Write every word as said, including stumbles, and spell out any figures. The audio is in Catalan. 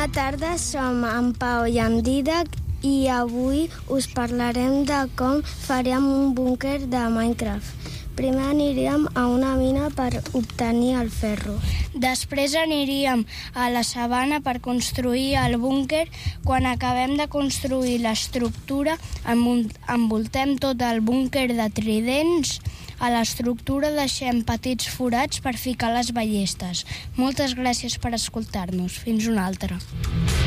Bona tarda, som en Pau i en Dídac i avui us parlarem de com faríem un búnquer de Minecraft. Primer aniríem a una mina per obtenir el ferro. Després aniríem a la sabana per construir el búnquer. Quan acabem de construir l'estructura, envoltem tot el búnquer de tridents. A l'estructura deixem petits forats per ficar les ballestes. Moltes gràcies per escoltar-nos. Fins una altra.